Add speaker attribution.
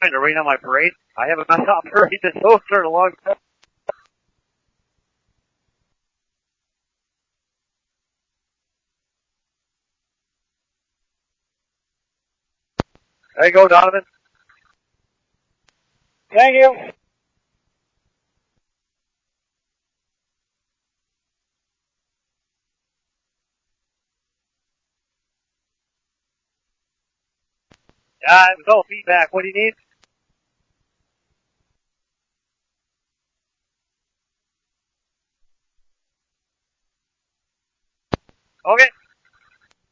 Speaker 1: to rain on my parade. I haven't been on parade this Oster in a long time. There you go, Donovan.
Speaker 2: Thank you.
Speaker 1: It was all feedback. What do you need? Okay.